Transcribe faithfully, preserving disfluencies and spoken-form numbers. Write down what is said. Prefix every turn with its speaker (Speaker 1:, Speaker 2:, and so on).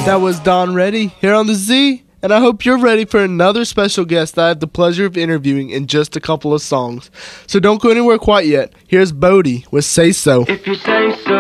Speaker 1: That was Don Reddy here on the Z, and I hope you're ready for another special guest that I have the pleasure of interviewing in just a couple of songs. So don't go anywhere quite yet. Here's Bodie with Say So.
Speaker 2: If you say so.